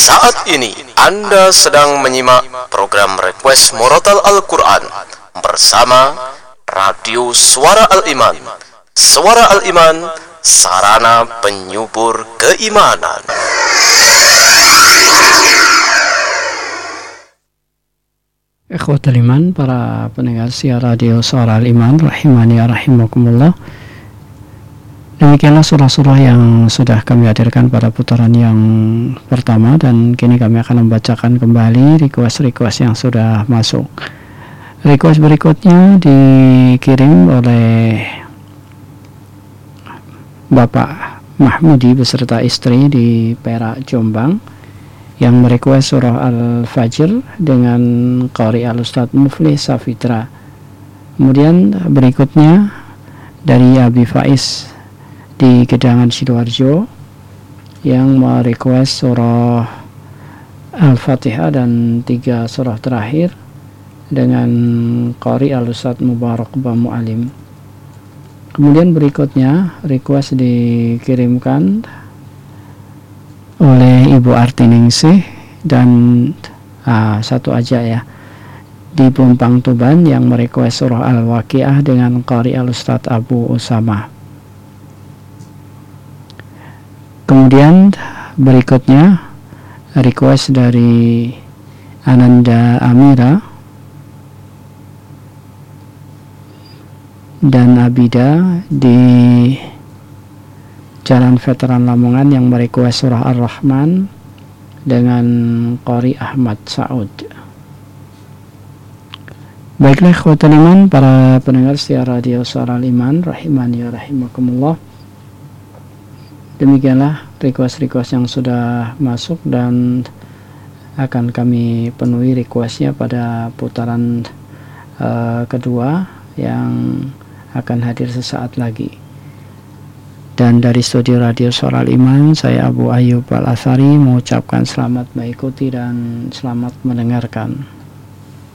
Saat ini Anda sedang menyimak program Request Murotal Al-Quran bersama Radio Suara Al-Iman. Suara Al-Iman, sarana penyubur keimanan. Ikhwatul iman, para pendengar siar Radio Suara Al-Iman rahimani rahimakumullah. Demikianlah surah-surah yang sudah kami hadirkan pada putaran yang pertama, dan kini kami akan membacakan kembali request-request yang sudah masuk. Request berikutnya dikirim oleh Bapak Mahmudi beserta istri di Perak, Jombang, yang merequest surah Al-Fajr dengan qari Al-Ustadz Muflih Safitra. Kemudian berikutnya dari Abi Faiz di Gedangan Sidoarjo yang merequest surah Al-Fatihah dan 3 surah terakhir dengan qari Al-Ustadz Mubarak Bamu Alim. Kemudian berikutnya request dikirimkan oleh Ibu Artiningsih dan satu aja ya, di Bumpang Tuban, yang merequest surah Al-Waqiah dengan qari Al-Ustadz Abu Usama. Kemudian berikutnya request dari Ananda Amira dan Abida di Jalan Veteran Lamongan yang merequest surah Ar-Rahman dengan qari Ahmad Saud. Baiklah ikhwatul iman, para pendengar setia Radio Suara Al-Iman rahimani rahimakumullah. Demikianlah request-request yang sudah masuk dan akan kami penuhi requestnya pada putaran kedua yang akan hadir sesaat lagi. Dan dari studio Radio Suara Al-Iman, saya Abu Ayyub Al-Athari mengucapkan selamat mengikuti dan selamat mendengarkan.